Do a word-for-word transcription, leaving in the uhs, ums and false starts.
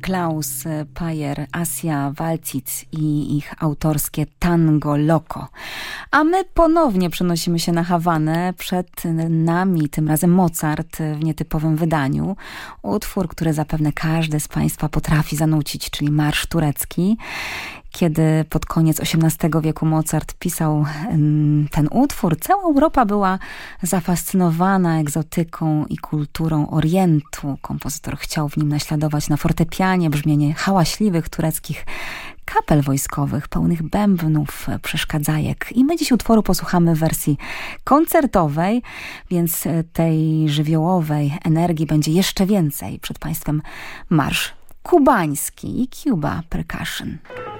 Klaus Payer, Asia Walcic i ich autorskie Tango Loco. A my ponownie przenosimy się na Hawanę. Przed nami tym razem Mozart w nietypowym wydaniu. Utwór, który zapewne każdy z Państwa potrafi zanucić, czyli marsz turecki. Kiedy pod koniec osiemnastego wieku Mozart pisał ten utwór, cała Europa była zafascynowana egzotyką i kulturą Orientu. Kompozytor chciał w nim naśladować na fortepianie brzmienie hałaśliwych tureckich kapel wojskowych, pełnych bębnów, przeszkadzajek. I my dziś utworu posłuchamy w wersji koncertowej, więc tej żywiołowej energii będzie jeszcze więcej. Przed Państwem marsz kubański i Cuba Percussion.